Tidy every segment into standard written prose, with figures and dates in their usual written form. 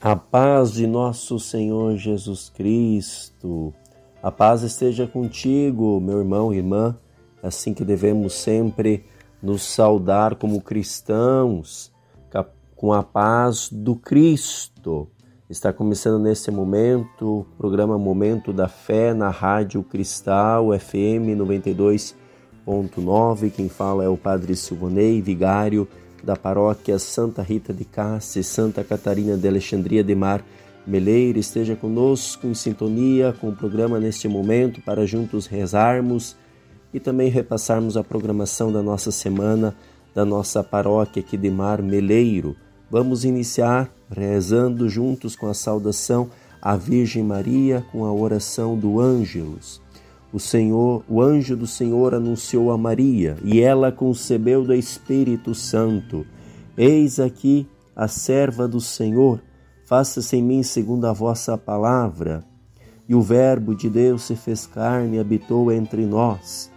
A paz de nosso Senhor Jesus Cristo, a paz esteja contigo, meu irmão e irmã, assim que devemos sempre nos saudar como cristãos, com a paz do Cristo. Está começando nesse momento o programa Momento da Fé na Rádio Cristal FM 92.9. Quem fala é o Padre Silvonei, vigário da paróquia Santa Rita de Cássia, Santa Catarina de Alexandria de Mar Meleiro. Esteja conosco em sintonia com o programa neste momento para juntos rezarmos e também repassarmos a programação da nossa semana da nossa paróquia aqui de Mar Meleiro. Vamos iniciar rezando juntos com a saudação à Virgem Maria, com a oração do Ângelus. O anjo do Senhor anunciou a Maria, e ela concebeu do Espírito Santo. Eis aqui a serva do Senhor, faça-se em mim segundo a vossa palavra. E o Verbo de Deus se fez carne e habitou entre nós.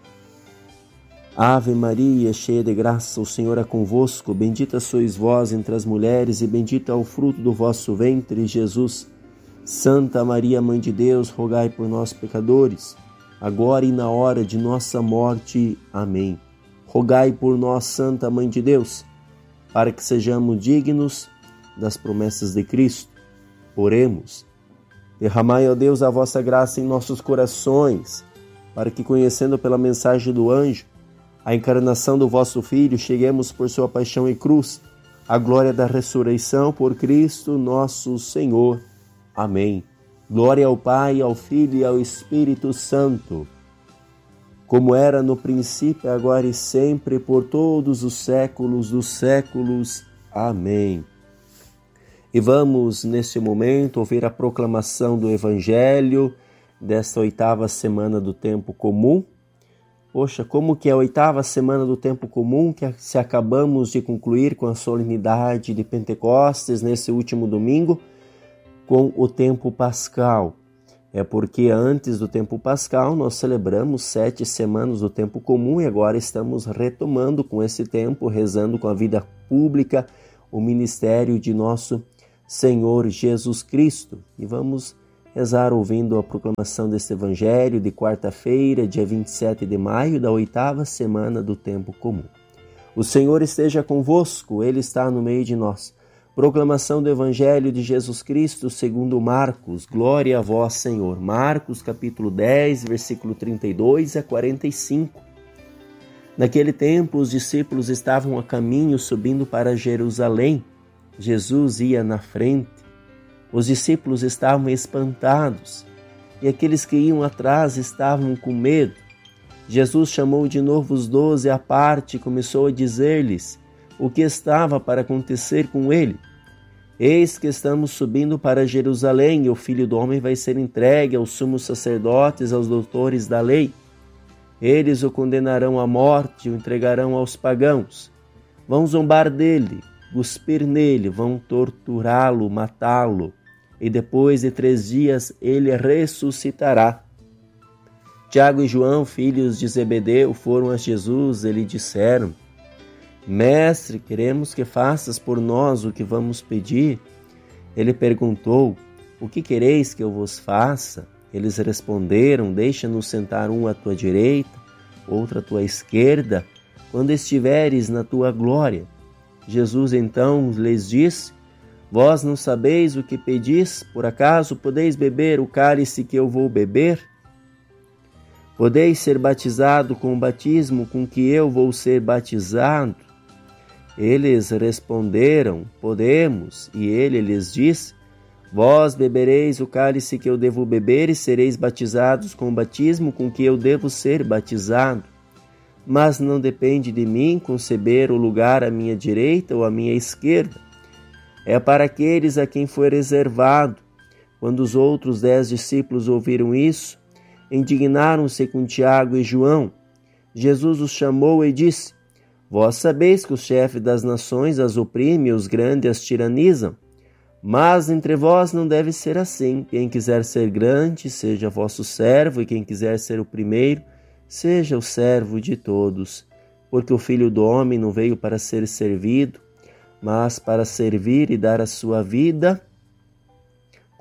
Ave Maria, cheia de graça, o Senhor é convosco. Bendita sois vós entre as mulheres, e bendito é o fruto do vosso ventre, Jesus. Santa Maria, Mãe de Deus, rogai por nós, pecadores, agora e na hora de nossa morte. Amém. Rogai por nós, Santa Mãe de Deus, para que sejamos dignos das promessas de Cristo. Oremos. Derramai, ó Deus, a vossa graça em nossos corações, para que, conhecendo pela mensagem do anjo a encarnação do vosso Filho, cheguemos por sua paixão e cruz à glória da ressurreição por Cristo nosso Senhor. Amém. Glória ao Pai, ao Filho e ao Espírito Santo, como era no princípio, agora e sempre, por todos os séculos dos séculos. Amém. E vamos, neste momento, ouvir a proclamação do Evangelho desta 8ª semana do tempo comum. Poxa, como que é a 8ª semana do tempo comum, que se acabamos de concluir com a solenidade de Pentecostes, nesse último domingo, com o tempo pascal. É porque antes do tempo pascal nós celebramos 7 semanas do tempo comum e agora estamos retomando com esse tempo, rezando com a vida pública, o ministério de nosso Senhor Jesus Cristo. E vamos rezar ouvindo a proclamação deste Evangelho de quarta-feira, dia 27 de maio, da 8ª semana do tempo comum. O Senhor esteja convosco, Ele está no meio de nós. Proclamação do Evangelho de Jesus Cristo segundo Marcos. Glória a vós, Senhor. Marcos, capítulo 10, versículo 32 a 45. Naquele tempo, os discípulos estavam a caminho subindo para Jerusalém. Jesus ia na frente. Os discípulos estavam espantados e aqueles que iam atrás estavam com medo. Jesus chamou de novo os 12 à parte e começou a dizer-lhes o que estava para acontecer com ele. Eis que estamos subindo para Jerusalém, e o Filho do Homem vai ser entregue aos sumos sacerdotes, aos doutores da lei. Eles o condenarão à morte, o entregarão aos pagãos. Vão zombar dele, cuspir nele, vão torturá-lo, matá-lo, e depois de 3 dias ele ressuscitará. Tiago e João, filhos de Zebedeu, foram a Jesus e lhe disseram: Mestre, queremos que faças por nós o que vamos pedir. Ele perguntou: O que quereis que eu vos faça? Eles responderam: Deixa-nos sentar um à tua direita, outro à tua esquerda, quando estiveres na tua glória. Jesus então lhes disse: Vós não sabeis o que pedis? Por acaso podeis beber o cálice que eu vou beber? Podeis ser batizado com o batismo com que eu vou ser batizado? Eles responderam: Podemos. E ele lhes disse: Vós bebereis o cálice que eu devo beber e sereis batizados com o batismo com que eu devo ser batizado. Mas não depende de mim conceber o lugar à minha direita ou à minha esquerda. É para aqueles a quem foi reservado. Quando os outros 10 discípulos ouviram isso, indignaram-se com Tiago e João. Jesus os chamou e disse: Vós sabeis que o chefe das nações as oprime e os grandes as tiranizam. Mas entre vós não deve ser assim. Quem quiser ser grande, seja vosso servo, e quem quiser ser o primeiro, seja o servo de todos. Porque o Filho do Homem não veio para ser servido, mas para servir e dar a sua vida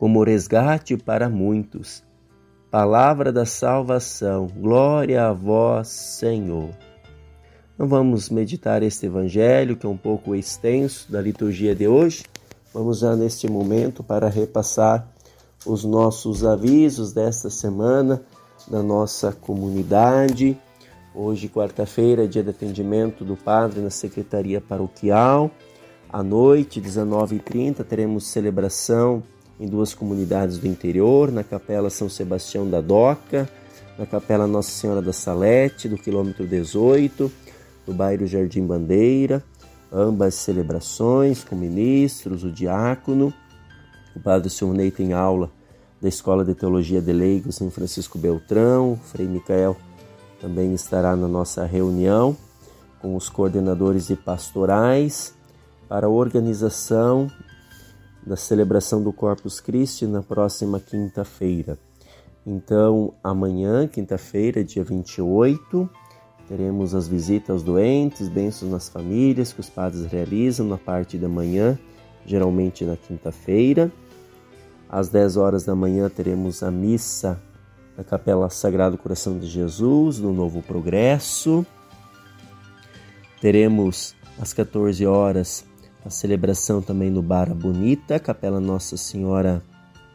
como resgate para muitos. Palavra da salvação, glória a vós, Senhor. Então vamos meditar este evangelho, que é um pouco extenso, da liturgia de hoje. Vamos já neste momento para repassar os nossos avisos desta semana na nossa comunidade. Hoje, quarta-feira, dia de atendimento do Padre na Secretaria Paroquial. À noite, 19h30, teremos celebração em 2 comunidades do interior, na Capela São Sebastião da Doca, na Capela Nossa Senhora da Salete, do quilômetro 18, do bairro Jardim Bandeira. Ambas celebrações com ministros, o diácono. O Padre Silnei tem aula da Escola de Teologia de Leigos em Francisco Beltrão. O Frei Micael também estará na nossa reunião com os coordenadores e pastorais para a organização da celebração do Corpus Christi na próxima quinta-feira. Então, amanhã, quinta-feira, dia 28, teremos as visitas aos doentes, bênçãos nas famílias que os padres realizam na parte da manhã, geralmente na quinta-feira. Às 10 horas da manhã teremos a missa na Capela Sagrado Coração de Jesus, no Novo Progresso. Teremos às 14 horas a celebração também no Barra Bonita, Capela Nossa Senhora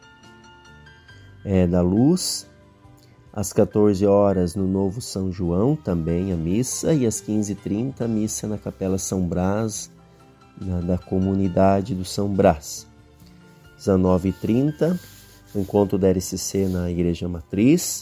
da Luz. Às 14 horas no Novo São João também a missa. E às 15h30 a missa na Capela São Brás, da comunidade do São Brás. 19h30 o encontro da RCC na Igreja Matriz.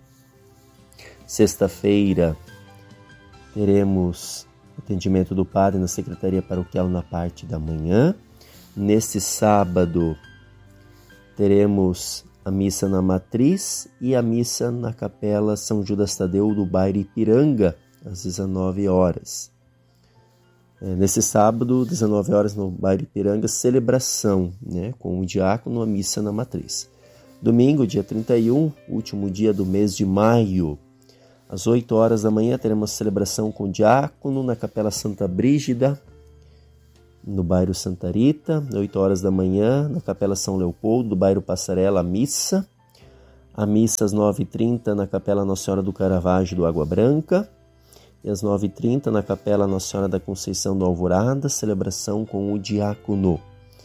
Sexta-feira teremos atendimento do Padre na Secretaria Paroquial na parte da manhã. Neste sábado teremos a missa na Matriz e a missa na Capela São Judas Tadeu do bairro Ipiranga, às 19 horas. Nesse sábado, 19 horas no bairro Ipiranga, celebração, com o diácono, a missa na Matriz. Domingo, dia 31, último dia do mês de maio, às 8 horas da manhã, teremos celebração com o diácono na Capela Santa Brígida, no bairro Santa Rita. 8 horas da manhã, na Capela São Leopoldo, do bairro Passarela, a missa. A missa às 9h30 na Capela Nossa Senhora do Caravaggio do Água Branca. E às 9h30 na Capela Nossa Senhora da Conceição do Alvorada, celebração com o diácono.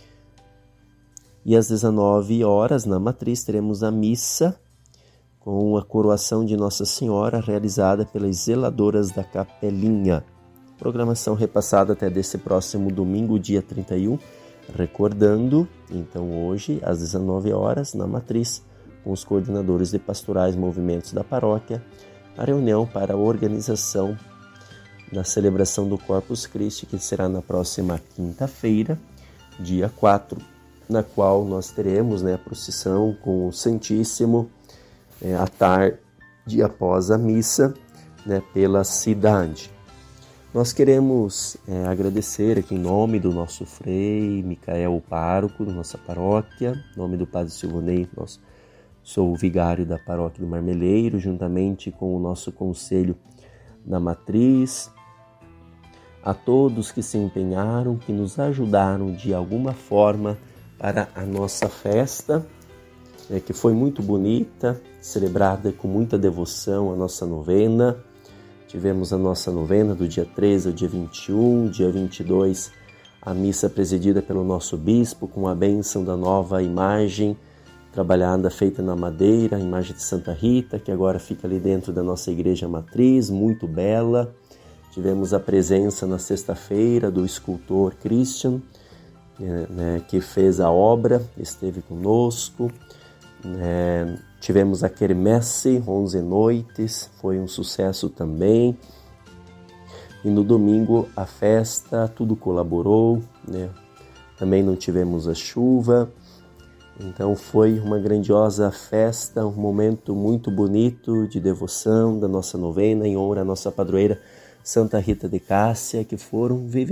E às 19 horas, na Matriz, teremos a missa com a coroação de Nossa Senhora, realizada pelas zeladoras da Capelinha. Programação repassada até desse próximo domingo, dia 31. Recordando, então hoje, às 19 horas, na Matriz, com os coordenadores de pastorais movimentos da paróquia, a reunião para a organização da celebração do Corpus Christi, que será na próxima quinta-feira, dia 4, na qual nós teremos a procissão com o Santíssimo à tarde após a missa pela cidade. Nós queremos agradecer aqui em nome do nosso Frei Micael, o pároco da nossa paróquia, em nome do Padre Silvonei, sou o vigário da paróquia do Marmeleiro, juntamente com o nosso conselho da Matriz, a todos que se empenharam, que nos ajudaram de alguma forma para a nossa festa, que foi muito bonita, celebrada com muita devoção, a nossa novena. Tivemos a nossa novena do dia 13 ao dia 21, dia 22, a missa presidida pelo nosso bispo, com a bênção da nova imagem trabalhada, feita na madeira, a imagem de Santa Rita, que agora fica ali dentro da nossa igreja matriz, muito bela. Tivemos a presença na sexta-feira do escultor Christian, que fez a obra, esteve conosco. Tivemos a quermesse, 11 noites, foi um sucesso também. E no domingo a festa, tudo colaborou, Também não tivemos a chuva. Então foi uma grandiosa festa, um momento muito bonito de devoção da nossa novena em honra à nossa padroeira Santa Rita de Cássia, que foi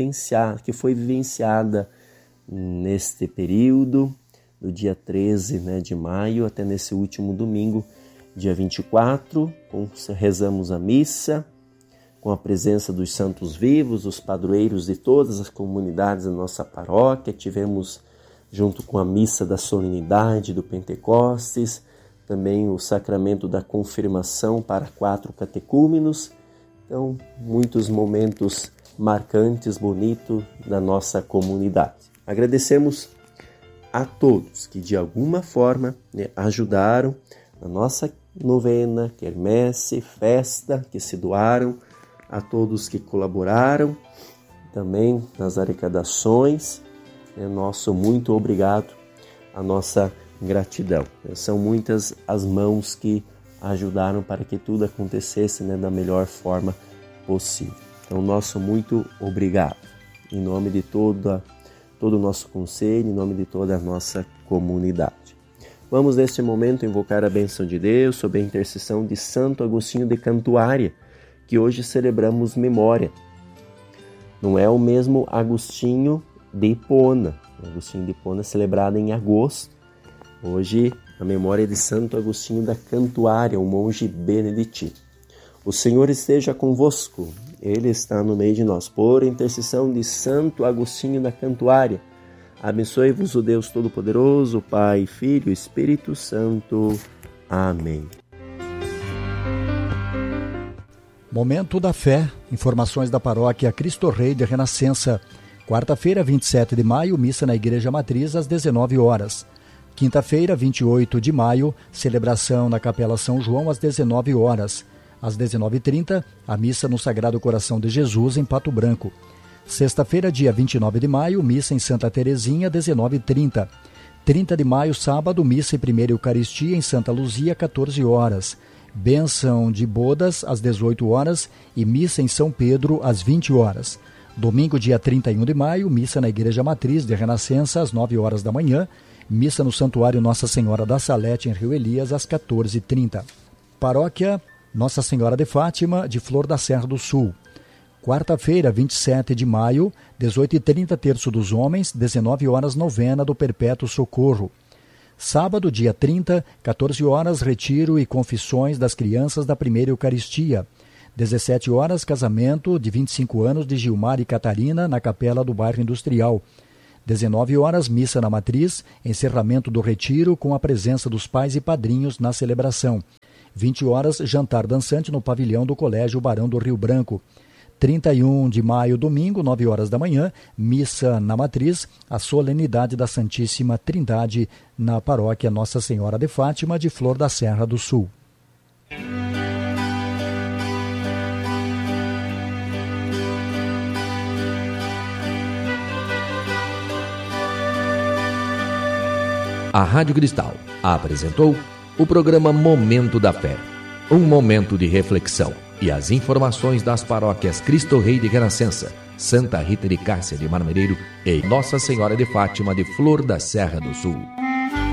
vivenciada neste período, do dia 13 de maio até nesse último domingo, dia 24, rezamos a missa, com a presença dos santos vivos, os padroeiros de todas as comunidades da nossa paróquia. Tivemos junto com a missa da solenidade do Pentecostes, também o sacramento da confirmação para 4 catecúmenos. Então, muitos momentos marcantes, bonitos da nossa comunidade. Agradecemos a todos que de alguma forma ajudaram na nossa novena, quermesse, festa, que se doaram, a todos que colaboraram, também nas arrecadações. Nosso muito obrigado, a nossa gratidão. São muitas as mãos que ajudaram para que tudo acontecesse da melhor forma possível. Então, nosso muito obrigado. Em nome de todo o nosso conselho, em nome de toda a nossa comunidade. Vamos, neste momento, invocar a bênção de Deus sob a intercessão de Santo Agostinho de Cantuária, que hoje celebramos memória. Não é o mesmo Agostinho de Hipona. O Agostinho de Hipona é celebrado em agosto. Hoje, a memória de Santo Agostinho da Cantuária, um monge beneditino. O Senhor esteja convosco. Ele está no meio de nós. Por intercessão de Santo Agostinho da Cantuária, abençoe-vos o Deus Todo-Poderoso, Pai, Filho e Espírito Santo. Amém. Momento da fé. Informações da paróquia Cristo Rei de Renascença. Quarta-feira, 27 de maio, missa na Igreja Matriz às 19 horas. Quinta-feira, 28 de maio, celebração na Capela São João às 19 horas. Às 19h30, a missa no Sagrado Coração de Jesus, em Pato Branco. Sexta-feira, dia 29 de maio, missa em Santa Terezinha, 19h30. 30 de maio, sábado, missa e primeira Eucaristia em Santa Luzia, 14 horas. Bênção de bodas, às 18 horas, e missa em São Pedro, às 20 horas. Domingo, dia 31 de maio, missa na Igreja Matriz de Renascença, às 9 horas da manhã. Missa no Santuário Nossa Senhora da Salete, em Rio Elias, às 14h30. Paróquia Nossa Senhora de Fátima, de Flor da Serra do Sul. Quarta-feira, 27 de maio, 18h30, Terço dos Homens, 19 horas, novena do Perpétuo Socorro. Sábado, dia 30, 14 horas, retiro e confissões das crianças da primeira Eucaristia. 17 horas, casamento de 25 anos de Gilmar e Catarina, na Capela do Bairro Industrial. 19 horas, missa na Matriz, encerramento do retiro com a presença dos pais e padrinhos na celebração. 20 horas, jantar dançante no pavilhão do Colégio Barão do Rio Branco. 31 de maio, domingo, 9 horas da manhã, missa na Matriz, a solenidade da Santíssima Trindade na paróquia Nossa Senhora de Fátima, de Flor da Serra do Sul. A Rádio Cristal apresentou o programa Momento da Fé, um momento de reflexão e as informações das paróquias Cristo Rei de Renascença, Santa Rita de Cássia de Marmereiro e Nossa Senhora de Fátima de Flor da Serra do Sul.